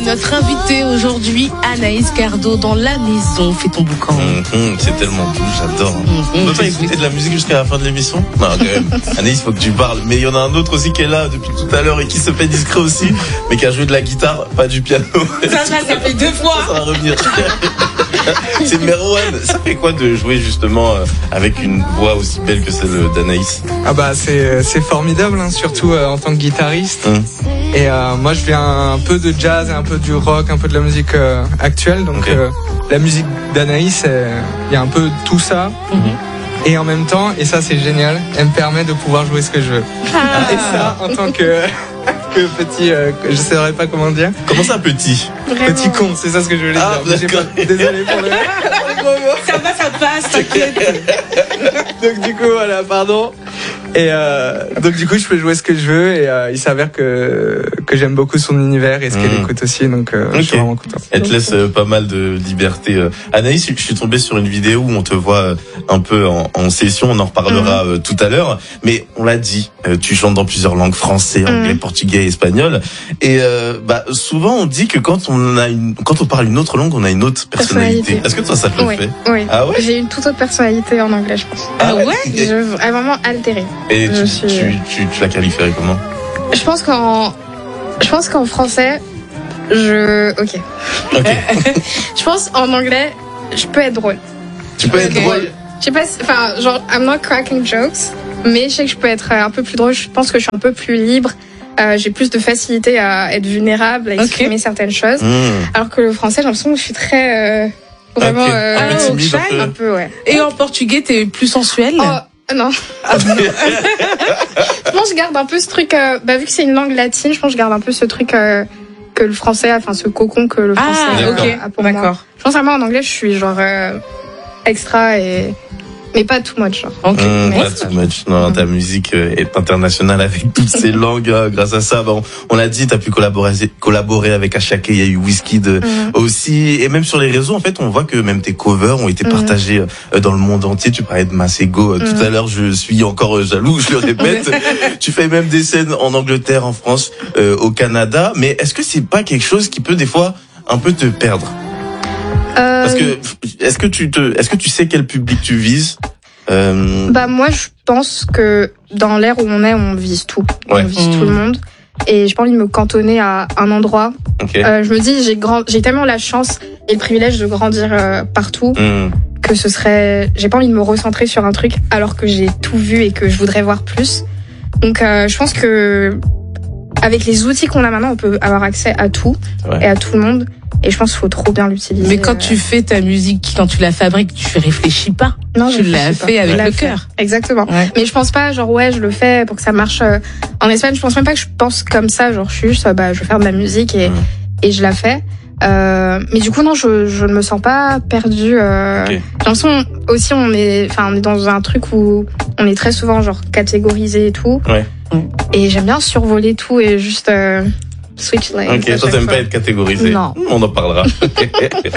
notre invitée aujourd'hui, Anaïs Cardo, dans la maison. Fais ton boucan. C'est tellement doux, j'adore. On peut pas écouter de la musique jusqu'à la fin de l'émission? Non, quand même. Anaïs, faut que tu parles. Mais il y en a un autre aussi qui est là depuis tout à l'heure et qui se fait discret aussi, mais qui a joué de la guitare, pas du piano. Ça fait 2 fois. Ça va revenir. C'est Merwan. Ça fait quoi de jouer justement avec une voix aussi belle que celle d'Anaïs? Ah bah c'est formidable, hein, surtout en tant que guitariste. Et moi je viens un peu de jazz, un peu du rock, un peu de la musique actuelle. Donc la musique d'Anaïs, il y a un peu tout ça. Et en même temps, et ça c'est génial, elle me permet de pouvoir jouer ce que je veux. Et ça, en tant que petit, je ne saurais pas comment dire. Comment ça, petit? Vraiment. Petit con, c'est ça ce que je voulais dire. Désolé pour le... Ça passe, t'inquiète. Donc du coup, voilà, pardon. Et donc du coup, je peux jouer ce que je veux et il s'avère que j'aime beaucoup son univers et ce qu'elle écoute aussi, donc je suis vraiment content. Elle te laisse pas mal de liberté. Anaïs, je suis tombé sur une vidéo où on te voit un peu en session, on en reparlera tout à l'heure, mais on l'a dit, tu chantes dans plusieurs langues, français, anglais, portugais, espagnol, et souvent on dit que quand on parle une autre langue, on a une autre personnalité. Est-ce que toi ça te le fait? Oui. Ah ouais? J'ai une toute autre personnalité en anglais, je pense. Ah ouais? Je vraiment altérée. Et tu la qualifierais comment? Je pense qu'en français, Ok. Je pense en anglais, je peux être drôle. Tu peux être drôle? Je sais pas, genre, I'm not cracking jokes, mais je sais que je peux être un peu plus drôle. Je pense que je suis un peu plus libre. J'ai plus de facilité à être vulnérable, à exprimer certaines choses. Alors que le français, j'ai l'impression que je suis très vraiment un peu timide, un peu, ouais. Et en portugais, t'es plus sensuelle? Non. Je pense que je garde un peu ce truc, vu que c'est une langue latine, je pense que je garde un peu ce truc que le français, enfin ce cocon que le français a pour moi. Je pense vraiment en anglais, je suis genre extra mais pas too much. Genre. Pas too much. Non, ta musique est internationale avec toutes ces langues. Grâce à ça, on l'a dit, t'as pu collaborer avec Ashake, il y a eu Wizkid aussi. Et même sur les réseaux, en fait, on voit que même tes covers ont été partagés dans le monde entier. Tu parlais de Masego tout à l'heure, je suis encore jaloux, je le répète. Tu fais même des scènes en Angleterre, en France, au Canada. Mais est-ce que c'est pas quelque chose qui peut des fois un peu te perdre? Parce que est-ce que tu sais quel public tu vises? Moi je pense que dans l'ère où on est, on vise tout. Ouais. On vise tout le monde. Et j'ai pas envie de me cantonner à un endroit. Je me dis j'ai tellement la chance et le privilège de grandir partout que j'ai pas envie de me recentrer sur un truc alors que j'ai tout vu et que je voudrais voir plus. Donc je pense que avec les outils qu'on a maintenant, on peut avoir accès à tout et à tout le monde. Et je pense qu'il faut trop bien l'utiliser. Mais quand tu fais ta musique, quand tu la fabriques, tu réfléchis pas. Non, tu l'as fait avec le cœur. Exactement. Ouais. Mais je pense pas, genre, je le fais pour que ça marche. En Espagne, je pense même pas que je pense comme ça. Genre, je suis juste, je veux faire de la musique et je la fais. Mais du coup, non, je ne me sens pas perdue. J'ai l'impression aussi, on est dans un truc où on est très souvent, genre, catégorisé et tout. Ouais. Et j'aime bien survoler tout et juste, switch lanes. Ok, toi t'aimes pas être catégorisé. Non. On en parlera.